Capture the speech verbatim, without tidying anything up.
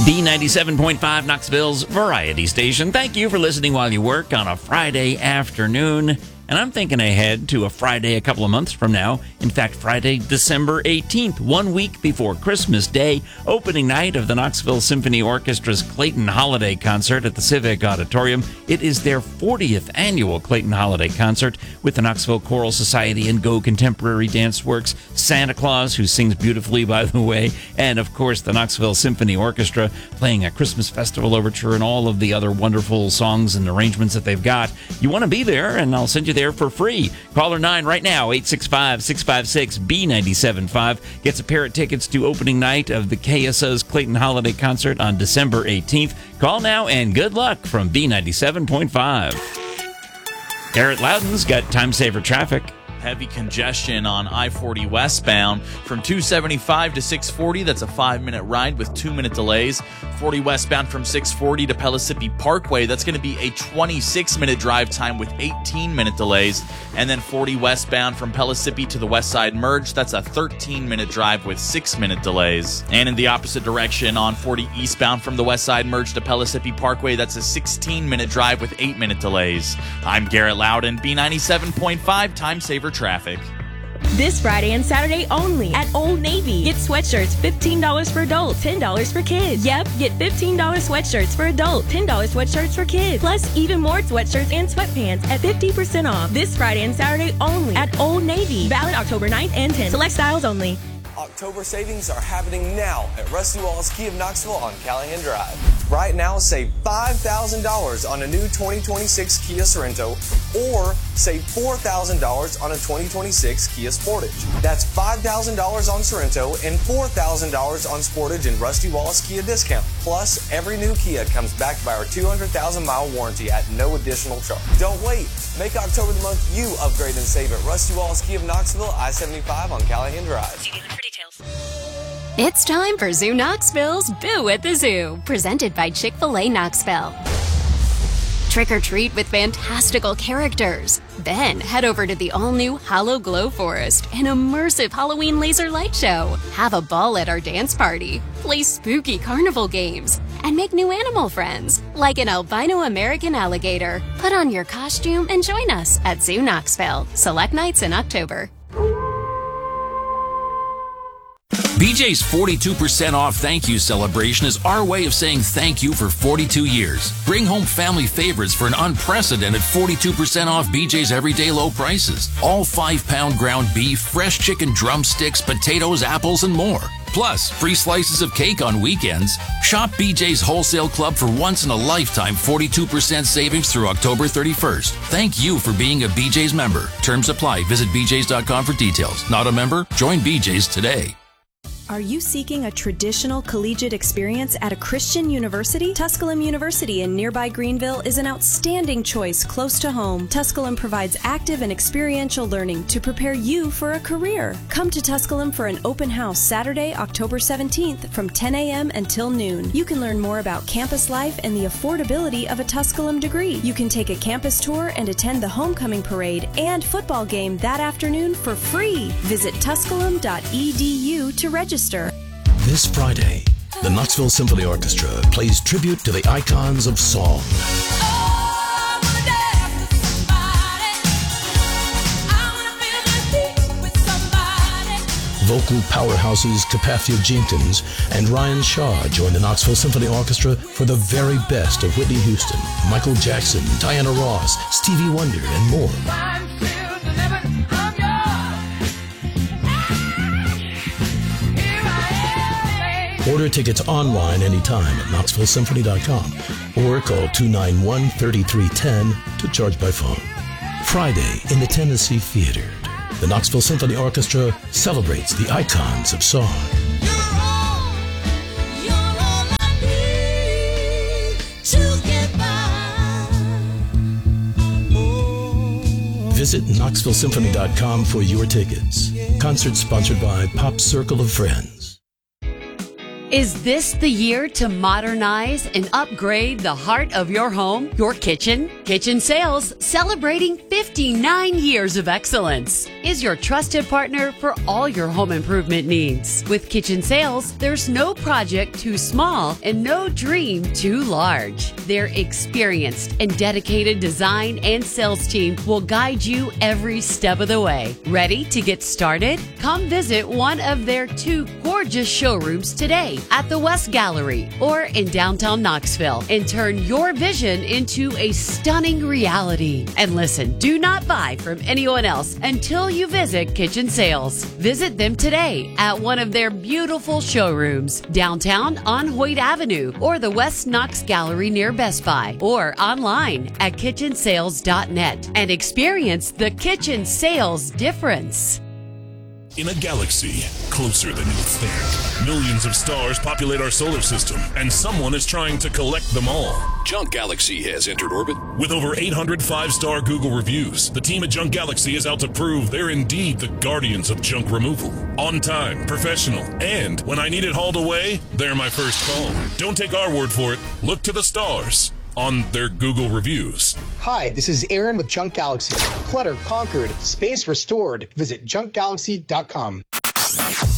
B ninety-seven point five, Knoxville's variety station. Thank you for listening while you work on a Friday afternoon. And I'm thinking ahead to a Friday a couple of months from now. In fact, Friday, December eighteenth, one week before Christmas Day, opening night of the Knoxville Symphony Orchestra's Clayton Holiday Concert at the Civic Auditorium. It is their fortieth annual Clayton Holiday Concert with the Knoxville Choral Society and Go Contemporary Dance Works, Santa Claus, who sings beautifully, by the way, and, of course, the Knoxville Symphony Orchestra playing a Christmas Festival Overture and all of the other wonderful songs and arrangements that they've got. You want to be there, and I'll send you there for free. Caller nine right now, eight six five, six five six, B nine seven five. Gets a pair of tickets to opening night of the K S O's Clayton Holiday Concert on December eighteenth. Call now and good luck from B ninety-seven point five. Garrett Loudon's got time-saver traffic. Heavy congestion on I forty westbound from two seventy-five to six forty. That's a five-minute ride with two-minute delays. forty westbound from six forty to Pellissippi Parkway. That's going to be a twenty-six minute drive time with eighteen minute delays. And then forty westbound from Pellissippi to the West Side Merge. That's a thirteen minute drive with six minute delays. And in the opposite direction on forty eastbound from the West Side Merge to Pellissippi Parkway. That's a sixteen minute drive with eight minute delays. I'm Garrett Loudon, B ninety-seven point five, Time Saver Traffic. This Friday and Saturday only at Old Navy. Get sweatshirts fifteen dollars for adults, ten dollars for kids. Yep, get fifteen dollars sweatshirts for adults, ten dollars sweatshirts for kids. Plus, even more sweatshirts and sweatpants at fifty percent off. This Friday and Saturday only at Old Navy. Valid October ninth and tenth. Select styles only. October savings are happening now at Rusty Wallace Kia of Knoxville on Callahan Drive. Right now, save five thousand dollars on a new twenty twenty-six Kia Sorento or save four thousand dollars on a twenty twenty-six Kia Sportage. That's five thousand dollars on Sorento and four thousand dollars on Sportage and Rusty Wallace Kia discount. Plus, every new Kia comes backed by our two hundred thousand mile warranty at no additional charge. Don't wait. Make October the month you upgrade and save at Rusty Wallace Kia of Knoxville, I seventy-five on Callahan Drive. See dealer for details. It's time for Zoo Knoxville's Boo at the Zoo, presented by Chick-fil-A Knoxville. Trick or treat with fantastical characters. Then head over to the all-new Hollow Glow Forest, an immersive Halloween laser light show. Have a ball at our dance party. Play spooky carnival games. And make new animal friends, like an albino American alligator. Put on your costume and join us at Zoo Knoxville. Select nights in October. B J's forty-two percent off thank you celebration is our way of saying thank you for forty-two years. Bring home family favorites for an unprecedented forty-two percent off B J's everyday low prices. All five pound ground beef, fresh chicken drumsticks, potatoes, apples, and more. Plus, free slices of cake on weekends. Shop B J's Wholesale Club for once-in-a-lifetime forty-two percent savings through October thirty-first. Thank you for being a B J's member. Terms apply. Visit b j's dot com for details. Not a member? Join B J's today. Are you seeking a traditional collegiate experience at a Christian university? Tusculum University in nearby Greenville is an outstanding choice close to home. Tusculum provides active and experiential learning to prepare you for a career. Come to Tusculum for an open house Saturday, October seventeenth from ten a.m. until noon. You can learn more about campus life and the affordability of a Tusculum degree. You can take a campus tour and attend the homecoming parade and football game that afternoon for free. Visit tusculum dot e d u to register. This Friday, the Knoxville Symphony Orchestra plays tribute to the icons of song. Vocal powerhouses Capathia Jenkins and Ryan Shaw join the Knoxville Symphony Orchestra for the very best of Whitney Houston, Michael Jackson, Diana Ross, Stevie Wonder, and more. Order tickets online anytime at knoxville symphony dot com or call two nine one, three three one zero to charge by phone. Friday in the Tennessee Theater, the Knoxville Symphony Orchestra celebrates the icons of song. Visit knoxville symphony dot com for your tickets. Concert sponsored by Pop Circle of Friends. Is this the year to modernize and upgrade the heart of your home, your kitchen? Kitchen Sales, celebrating fifty-nine years of excellence, is your trusted partner for all your home improvement needs. With Kitchen Sales, there's no project too small and no dream too large. Their experienced and dedicated design and sales team will guide you every step of the way. Ready to get started? Come visit one of their two gorgeous showrooms today at the West Gallery or in downtown Knoxville and turn your vision into a stunning reality. And listen, do not buy from anyone else until you visit Kitchen Sales. Visit them today at one of their beautiful showrooms downtown on Hoyt Avenue or the West Knox Gallery near Best Buy or online at kitchen sales dot net and experience the Kitchen Sales difference. In a galaxy closer than you think, millions of stars populate our solar system, and someone is trying to collect them all. Junk Galaxy has entered orbit. With over eight hundred five-star Google reviews, the team at Junk Galaxy is out to prove they're indeed the guardians of junk removal. On time, professional, and when I need it hauled away, they're my first call. Don't take our word for it. Look to the stars on their Google reviews. Hi, this is Aaron with Junk Galaxy. Clutter conquered, space restored. Visit junk galaxy dot com.